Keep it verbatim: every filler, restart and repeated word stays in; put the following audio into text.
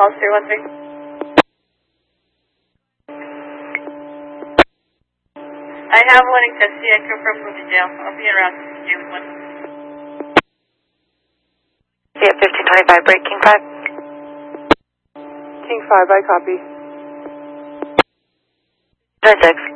calls three one three. I have one in custody. I confirm moved to jail. I'll be around to stay with one. Yeah, fifteen twenty-five, break, King five. King five, I copy. nine six.